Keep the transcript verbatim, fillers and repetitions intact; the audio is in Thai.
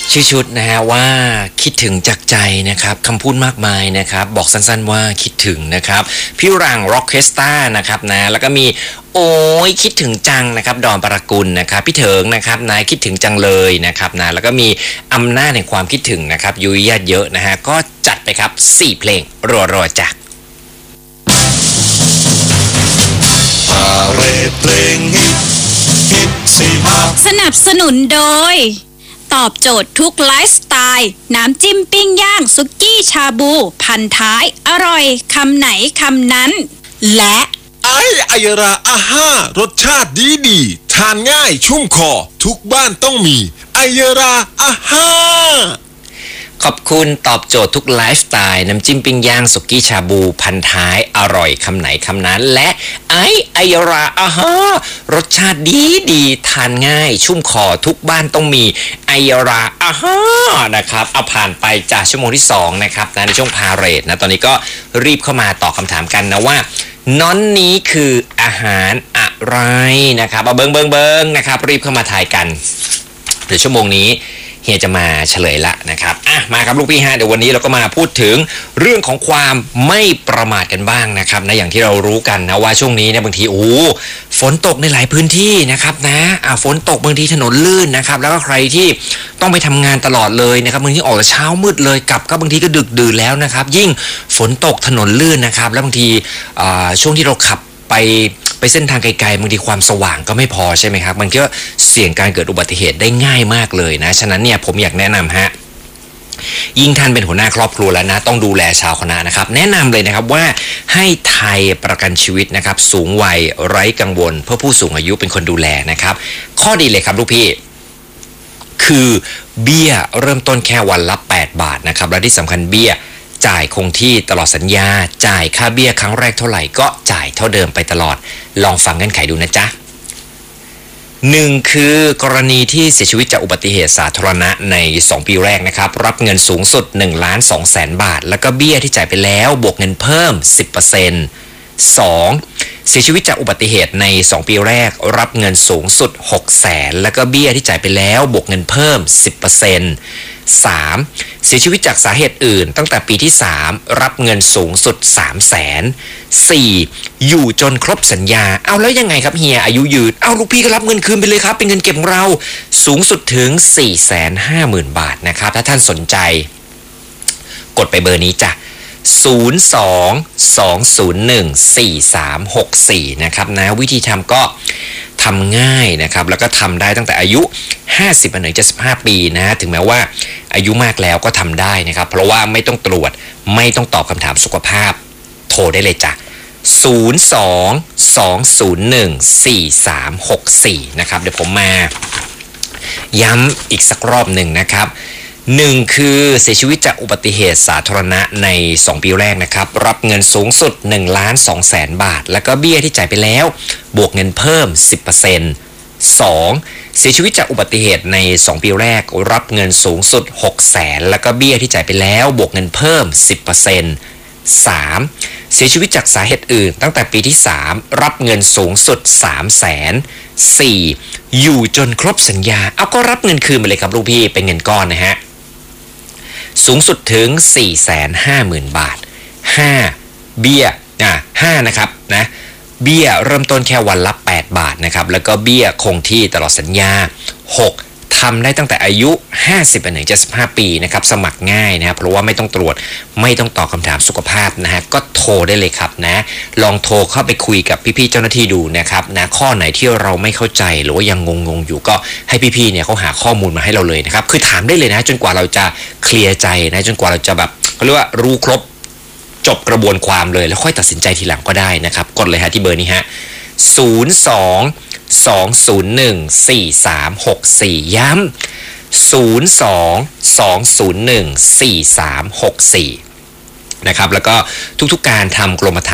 ชื่อชุดนะฮะว่าคิดถึงจากใจนะครับคำพูดมากมายนะครับบอกสั้นๆว่าคิดถึงนะครับพี่รังร็อกเคสตานะครับนะแล้วก็มีโอ้ยคิดถึงจังนะครับดอนปรกุลนะครับพี่เถิงนะครับนายคิดถึงจังเลยนะครับนะแล้วก็มีอำนาจแห่งความคิดถึงนะครับยุยญาติเยอะนะฮะก็จัดไปครับสี่เพลงรัวๆจากพาเรดเพลงฮิตฮิตสี่ภาคสนับสนุนโดยตอบโจทย์ทุกไลฟ์สไตล์น้ำจิ้มปิ้งย่างสุกี้ชาบูพันท้ายอร่อยคำไหนคำนั้นและไอไอยราอาห้ารสชาติดีดีทานง่ายชุ่มคอทุกบ้านต้องมีไอยราอาห้าขอบคุณตอบโจทย์ทุกไลฟ์สไตล์น้ำจิ้มปิ้งย่างสุกี้ชาบูพันท้ายอร่อยคำไหนคำนั้นและไอไอยราอาฮารสชาติดีดีทานง่ายชุ่มคอทุกบ้านต้องมีไอยราอาฮานะครับเอาผ่านไปจากชั่วโมงที่สองนะครับนะในช่วงพาเรดนะตอนนี้ก็รีบเข้ามาตอบคำถามกันนะว่าน้อนนี้คืออาหารอะไรนะครับเอาเบิงเบิงเบิงนะครับรีบเข้ามาทายกันเดี๋ยวชั่วโมงนี้เฮียจะมาเฉลยละนะครับอ่ะมาครับลูกพี่ฮะเดี๋ยววันนี้เราก็มาพูดถึงเรื่องของความไม่ประมาทกันบ้างนะครับนะอย่างที่เรารู้กันนะว่าช่วงนี้เนี่ยบางทีโอ้ฝนตกในหลายพื้นที่นะครับนะอ่ะฝนตกบางทีถนนลื่นนะครับแล้วก็ใครที่ต้องไปทำงานตลอดเลยนะครับบางทีออกแต่เช้ามืดเลยกลับก็บางทีก็ดึกดื่นแล้วนะครับยิ่งฝนตกถนนลื่นนะครับแล้วบางทีอ่าช่วงที่เราขับไปไปเส้นทางไกลๆบางทีความสว่างก็ไม่พอใช่ไหมครับมันก็เสี่ยงการเกิดอุบัติเหตุได้ง่ายมากเลยนะฉะนั้นเนี่ยผมอยากแนะนำฮะยิ่งท่านเป็นหัวหน้าครอบครัวแล้วนะต้องดูแลชาวคณะนะครับแนะนำเลยนะครับว่าให้ไทยประกันชีวิตนะครับสูงวัยไร้กังวลเพื่อผู้สูงอายุเป็นคนดูแลนะครับข้อดีเลยครับลูกพี่คือเบี้ยเริ่มต้นแค่วันละแปดบาทนะครับและที่สำคัญเบี้ยจ่ายคงที่ตลอดสัญญาจ่ายค่าเบี้ยครั้งแรกเท่าไหร่ก็จ่ายเท่าเดิมไปตลอดลองฟังเงื่อนไขดูนะจ๊ะหนึ่งคือกรณีที่เสียชีวิตจากอุบัติเหตุสาธารณะในสองปีแรกนะครับรับเงินสูงสุดหนึ่งล้านสองแสนบาทแล้วก็เบี้ยที่จ่ายไปแล้วบวกเงินเพิ่ม สิบเปอร์เซ็นต์ สองเสียชีวิตจากอุบัติเหตุในสองปีแรกรับเงินสูงสุดหกแสนแล้วก็เบี้ยที่จ่ายไปแล้วบวกเงินเพิ่ม สิบเปอร์เซ็นต์ สามเสียชีวิตจากสาเหตุอื่นตั้งแต่ปีที่สามรับเงินสูงสุด สามแสน สี่อยู่จนครบสัญญาเอาแล้วยังไงครับเฮียอายุยืนเอาลูกพี่ก็รับเงินคืนไปเลยครับเป็นเงินเก็บของเราสูงสุดถึง สี่แสนห้าหมื่น บาทนะครับถ้าท่านสนใจกดไปเบอร์นี้จ้ะศูนย์ สอง สอง ศูนย์ หนึ่ง สี่ สาม หก สี่นะครับนะวิธีทำก็ทำง่ายนะครับแล้วก็ทำได้ตั้งแต่อายุห้าสิบถึงเจ็ดสิบห้าปีนะถึงแม้ว่าอายุมากแล้วก็ทำได้นะครับเพราะว่าไม่ต้องตรวจไม่ต้องตอบคำถามสุขภาพโทรได้เลยจ้ะศูนย์ สอง สอง ศูนย์ หนึ่ง สี่ สาม หก สี่นะครับเดี๋ยวผมมาย้ำอีกสักรอบหนึ่งนะครับหนึ่งคือเสียชีวิตจากอุบัติเหตุสาธารณะในสองปีแรกนะครับรับเงินสูงสุดหนึ่งล้านสองแสนบาทแล้วก็เบี้ยที่จ่ายไปแล้วบวกเงินเพิ่ม สิบเปอร์เซ็นต์ สองเสียชีวิตจากอุบัติเหตุในสองปีแรกรับเงินสูงสุดหกแสนแล้วก็เบี้ยที่จ่ายไปแล้วบวกเงินเพิ่ม สิบเปอร์เซ็นต์ สามเสียชีวิตจากสาเหตุอื่นตั้งแต่ปีที่สามรับเงินสูงสุด สามแสน สี่อยู่จนครบสัญญาเอาก็รับเงินคืนไปเลยครับลูกพี่เป็นเงินก้อนนะฮะสูงสุดถึง สี่แสนห้าหมื่น บาทห้าเบี้ยอ่ะห้านะครับนะเบี้ยเริ่มต้นแค่วันละแปดบาทนะครับแล้วก็เบี้ยคงที่ตลอดสัญญาหกทำได้ตั้งแต่อายุห้าสิบถึงเจ็ดสิบห้าปีนะครับสมัครง่ายนะครับเพราะว่าไม่ต้องตรวจไม่ต้องตอบคำถามสุขภาพนะฮะก็โทรได้เลยครับนะลองโทรเข้าไปคุยกับพี่ๆเจ้าหน้าที่ดูนะครับนะข้อไหนที่เราไม่เข้าใจหรือว่ายังงงๆอยู่ก็ให้พี่ๆเนี่ยเขาหาข้อมูลมาให้เราเลยนะครับคือถามได้เลยนะจนกว่าเราจะเคลียร์ใจนะจนกว่าเราจะแบบเขาเรียกว่ารู้ครบจบกระบวนความเลยแล้วค่อยตัดสินใจทีหลังก็ได้นะครับกดเลยฮะที่เบอร์นี้ฮะศูนย์ สอง สอง ศูนย์ หนึ่ง สี่ สาม หก สี่ย้ำศูนย์ สอง สอง ศูนย์ หนึ่ง สี่ สาม หก สี่นะครับแล้วก็ทุกๆการทำกรมธรรม์